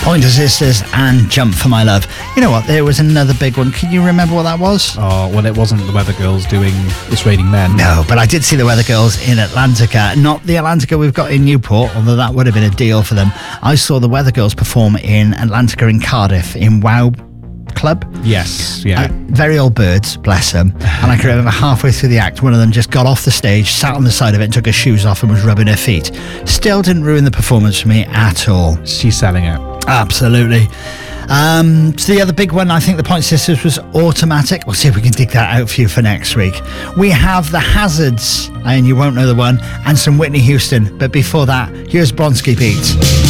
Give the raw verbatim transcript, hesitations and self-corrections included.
Pointer Sisters and Jump for My Love. You know what? There was another big one. Can you remember what that was? Oh, well, it wasn't the Weather Girls doing It's Raining Men. No, but I did see the Weather Girls in Atlantica. Not the Atlantica we've got in Newport, although that would have been a deal for them. I saw the Weather Girls perform in Atlantica in Cardiff in Wow Club. Yes, yeah. Uh, very old birds, bless them. And I can remember halfway through the act, one of them just got off the stage, sat on the side of it and took her shoes off and was rubbing her feet. Still didn't ruin the performance for me at all. She's selling it. Absolutely. Um, so the other big one, I think the Pointer Sisters, was Automatic. We'll see if we can dig that out for you for next week. We have the Hazards, and you won't know the one, and some Whitney Houston. But before that, here's Bronski Beat.